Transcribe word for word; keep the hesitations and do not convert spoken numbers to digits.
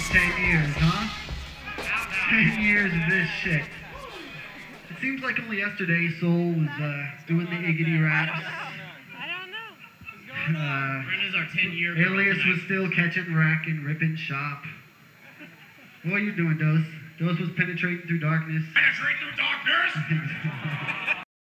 Ten years, huh? Ten years of this shit. It seems like only yesterday Soul was uh, doing the Iggity raps. I don't know. Uh, Brenda's our ten-year. Alias was still catching, racking, ripping shop. What are you doing, Dose? Dose was penetrating through darkness. Penetrate through darkness.